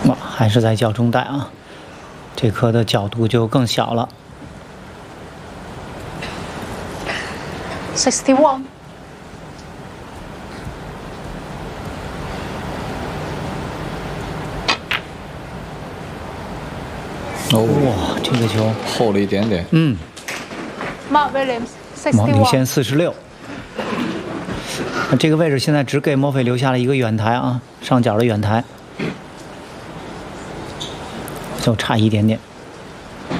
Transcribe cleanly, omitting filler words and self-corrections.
哇，还是在脚中带啊，这颗的角度就更小了。 61。 哦，哇，这个球厚了一点点。 嗯。 Mark Williams 领先 61。 46。这个位置现在只给莫菲留下了一个远台啊，上角的远台，就差一点点。